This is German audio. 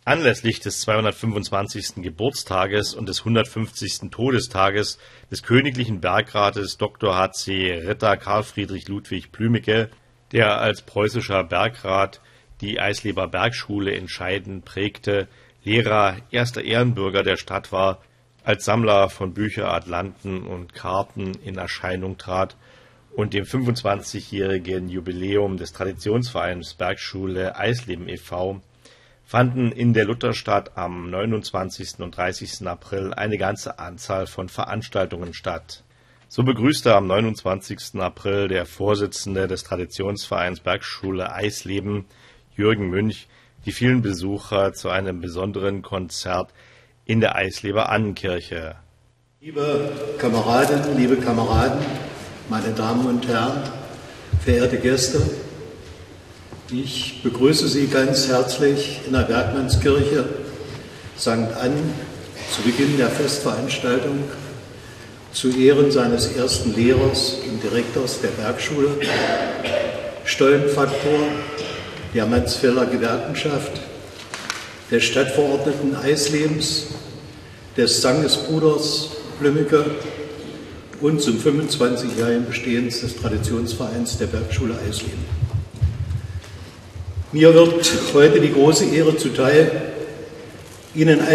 Anlässlich des 225. Geburtstages und des 150. Todestages des königlichen Bergrates Dr. h.c. Ritter Karl Friedrich Ludwig Blümecke, der als preußischer Bergrat die Eisleber Bergschule entscheidend prägte, Lehrer, erster Ehrenbürger der Stadt war, als Sammler von Bücheratlanten und Karten in Erscheinung trat und dem 25-jährigen Jubiläum des Traditionsvereins Bergschule Eisleben e.V. fanden in der Lutherstadt am 29. und 30. April eine ganze Anzahl von Veranstaltungen statt. So begrüßte am 29. April der Vorsitzende des Traditionsvereins Bergschule Eisleben, Jürgen Münch, die vielen Besucher zu einem besonderen Konzert in der Eisleber Annenkirche. Liebe Kameradinnen, liebe Kameraden, meine Damen und Herren, verehrte Gäste, ich begrüße Sie ganz herzlich in der Bergmannskirche St. Annen zu Beginn der Festveranstaltung zu Ehren seines ersten Lehrers und Direktors der Bergschule, Stollenfaktor der Mansfelder Gewerkenschaft, des Stadtverordneten Eislebens, des Sangesbruders Blümecke und zum 25-jährigen Bestehens des Traditionsvereins der Bergschule Eisleben. Mir wird heute die große Ehre zuteil, Ihnen